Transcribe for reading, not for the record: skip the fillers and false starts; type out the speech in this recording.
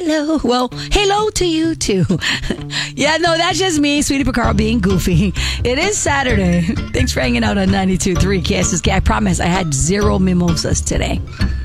hello. Well, hello to you too. Yeah, no, that's just me, Sweetie Picaro, being goofy. It is Saturday. Thanks for hanging out on 92.3 KSSK. I promise I had 0 mimosas today.